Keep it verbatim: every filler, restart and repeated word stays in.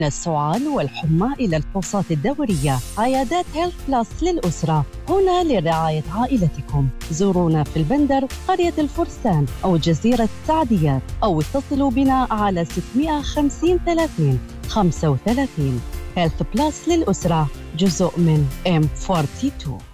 السعال والحمى إلى الفحوصات الدورية. عيادات هيلث بلس للأسرة هنا لرعاية عائلتكم. زورونا في البندر، قرية الفرسان أو جزيرة السعديات، أو اتصلوا بنا على ستمائة وخمسين ثلاثين خمسة وثلاثين. هيلث بلس للأسرة، جزء من إم اثنين وأربعين.